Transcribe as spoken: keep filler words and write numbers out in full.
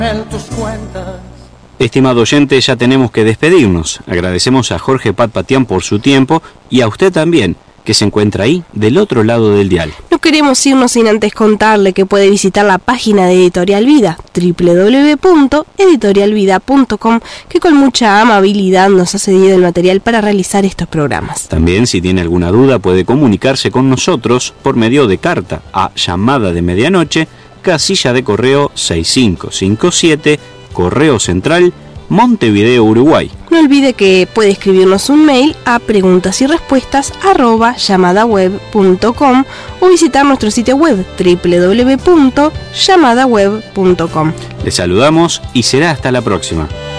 Estimado oyente, ya tenemos que despedirnos. Agradecemos a Jorge Pat Patián por su tiempo y a usted también, que se encuentra ahí, del otro lado del dial. No queremos irnos sin antes contarle que puede visitar la página de Editorial Vida, doble u doble u doble u punto editorial vida punto com, que con mucha amabilidad nos ha cedido el material para realizar estos programas. También, si tiene alguna duda, puede comunicarse con nosotros por medio de carta a Llamada de Medianoche, casilla de correo seis cinco cinco siete, Correo Central, Montevideo, Uruguay. No olvide que puede escribirnos un mail a preguntas y respuestas arroba llamadaweb punto com o visitar nuestro sitio web doble u doble u doble u punto llamadaweb punto com. Les saludamos y será hasta la próxima.